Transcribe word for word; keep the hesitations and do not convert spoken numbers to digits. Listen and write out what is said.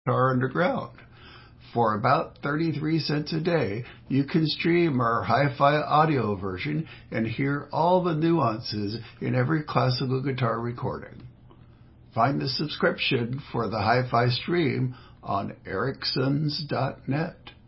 Guitar Underground. For about thirty-three cents a day, you can stream our hi-fi audio version and hear all the nuances in every classical guitar recording. Find the subscription for the hi-fi stream on Ericsons dot net.